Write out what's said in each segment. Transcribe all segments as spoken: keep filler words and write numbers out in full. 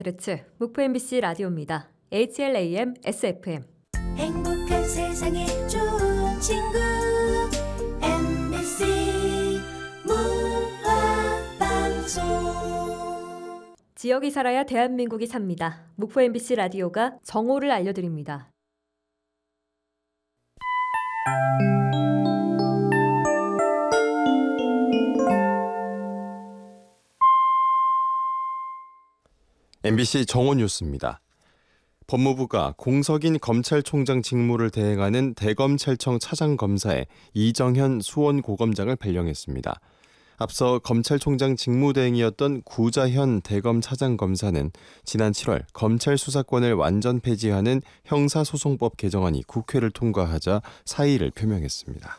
그렇지. 목포 엠비씨 라디오입니다. 에이치엘에이엠 에스에프엠. 행복한 세상에 좋은 친구 엠비씨 문화방송. 지역이 살아야 대한민국이 삽니다. 목포 엠비씨 라디오가 정오를 알려드립니다. 엠비씨 정오 뉴스입니다. 법무부가 공석인 검찰총장 직무를 대행하는 대검찰청 차장검사에 이정현 수원고검장을 발령했습니다. 앞서 검찰총장 직무대행이었던 구자현 대검차장검사는 지난 칠월 검찰 수사권을 완전 폐지하는 형사소송법 개정안이 국회를 통과하자 사의를 표명했습니다.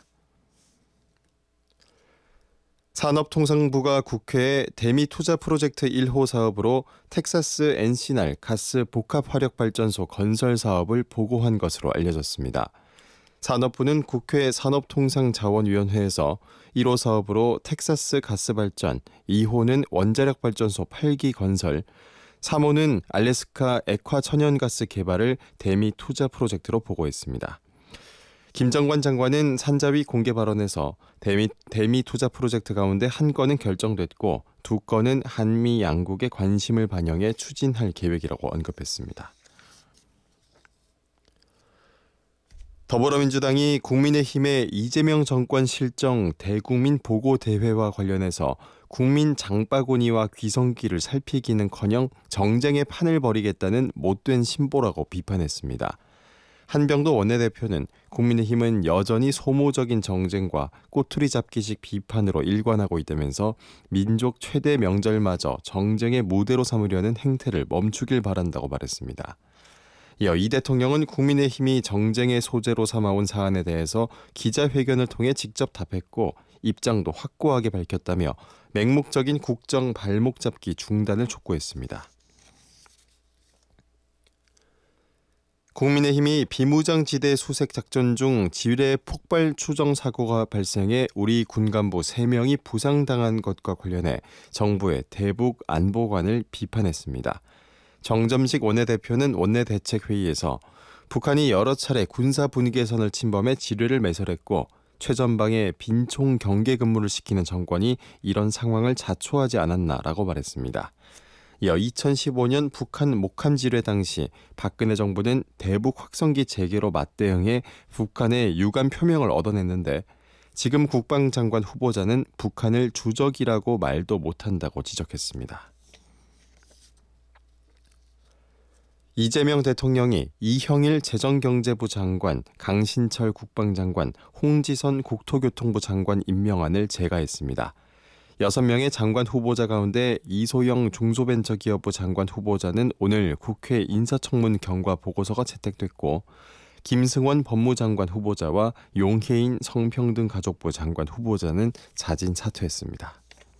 산업통상부가 국회에 대미투자 프로젝트 일 호 사업으로 텍사스 엔시날 가스 복합화력발전소 건설 사업을 보고한 것으로 알려졌습니다. 산업부는 국회 산업통상자원위원회에서 일 호 사업으로 텍사스 가스발전, 이 호는 원자력발전소 팔 기 건설, 삼 호는 알래스카 액화천연가스 개발을 대미투자 프로젝트로 보고했습니다. 김정관 장관은 산자위 공개 발언에서 대미, 대미 투자 프로젝트 가운데 한 건은 결정됐고 두 건은 한미 양국의 관심을 반영해 추진할 계획이라고 언급했습니다. 더불어민주당이 국민의힘의 이재명 정권 실정 대국민 보고대회와 관련해서 국민 장바구니와 귀성길을 살피기는커녕 정쟁의 판을 벌이겠다는 못된 신보라고 비판했습니다. 한병도 원내대표는 국민의힘은 여전히 소모적인 정쟁과 꼬투리 잡기식 비판으로 일관하고 있다면서 민족 최대 명절마저 정쟁의 무대로 삼으려는 행태를 멈추길 바란다고 말했습니다. 이어 이 대통령은 국민의힘이 정쟁의 소재로 삼아온 사안에 대해서 기자회견을 통해 직접 답했고 입장도 확고하게 밝혔다며 맹목적인 국정 발목 잡기 중단을 촉구했습니다. 국민의힘이 비무장지대 수색 작전 중 지뢰 폭발 추정 사고가 발생해 우리 군간부 세 명이 부상당한 것과 관련해 정부의 대북 안보관을 비판했습니다. 정점식 원내대표는 원내대책회의에서 북한이 여러 차례 군사 분계선을 침범해 지뢰를 매설했고 최전방에 빈총 경계 근무를 시키는 정권이 이런 상황을 자초하지 않았나라고 말했습니다. 이어 이천십오 년 북한 목함 지뢰 당시 박근혜 정부는 대북 확성기 재개로 맞대응해 북한의 유감 표명을 얻어냈는데 지금 국방장관 후보자는 북한을 주적이라고 말도 못한다고 지적했습니다. 이재명 대통령이 이형일 재정경제부 장관, 강신철 국방장관, 홍지선 국토교통부 장관 임명안을 제거했습니다. 여섯 명의 장관 후보자 가운데 이소영 중소벤처기업부 장관 후보자는 오늘 국회 인사청문 경과 보고서가 채택됐고 김승원 법무장관 후보자와 용혜인 성평등가족부 장관 후보자는 자진 사퇴했습니다.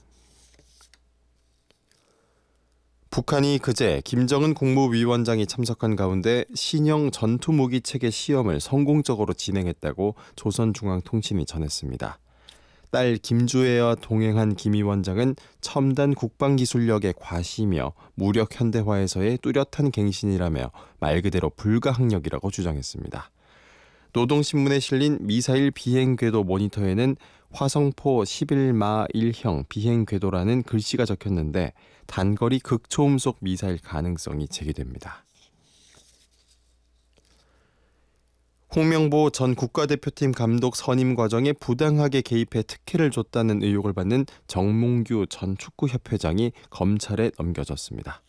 북한이 그제 김정은 국무위원장이 참석한 가운데 신형 전투무기체계 시험을 성공적으로 진행했다고 조선중앙통신이 전했습니다. 딸 김주애와 동행한 김 위원장은 첨단 국방기술력의 과시며 무력 현대화에서의 뚜렷한 갱신이라며 말 그대로 불가항력이라고 주장했습니다. 노동신문에 실린 미사일 비행궤도 모니터에는 화성포 십일 마 일형 비행궤도라는 글씨가 적혔는데 단거리 극초음속 미사일 가능성이 제기됩니다. 홍명보 전 국가대표팀 감독 선임 과정에 부당하게 개입해 특혜를 줬다는 의혹을 받는 정몽규 전 축구협회장이 검찰에 넘겨졌습니다.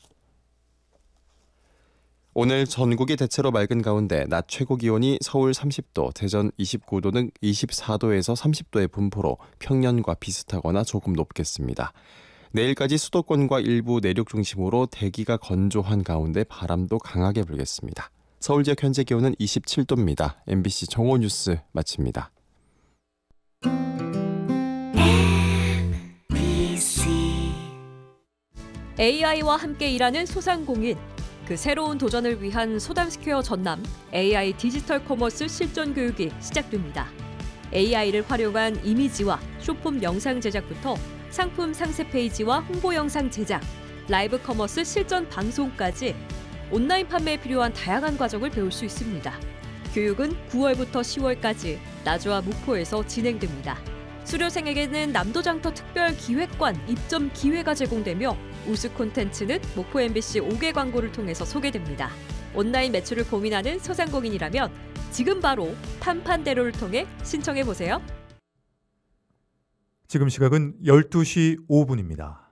오늘 전국이 대체로 맑은 가운데 낮 최고 기온이 서울 삼십 도, 대전 이십구 도 등 이십사 도에서 삼십 도의 분포로 평년과 비슷하거나 조금 높겠습니다. 내일까지 수도권과 일부 내륙 중심으로 대기가 건조한 가운데 바람도 강하게 불겠습니다. 서울 지역 현재 기온은 이십칠 도입니다. 엠비씨 정오 뉴스 마칩니다. 에이아이와 함께 일하는 소상공인. 그 새로운 도전을 위한 소담스퀘어 전남 에이아이 디지털 커머스 실전 교육이 시작됩니다. 에이아이를 활용한 이미지와 쇼폼 영상 제작부터 상품 상세 페이지와 홍보 영상 제작, 라이브 커머스 실전 방송까지 온라인 판매에 필요한 다양한 과정을 배울 수 있습니다. 교육은 구월부터 시월까지 나주와 목포에서 진행됩니다. 수료생에게는 남도장터 특별기획관 입점 기회가 제공되며 우수 콘텐츠는 목포 엠비씨 오 개 광고를 통해서 소개됩니다. 온라인 매출을 고민하는 소상공인이라면 지금 바로 판판대로를 통해 신청해보세요. 지금 시각은 열두 시 오 분입니다.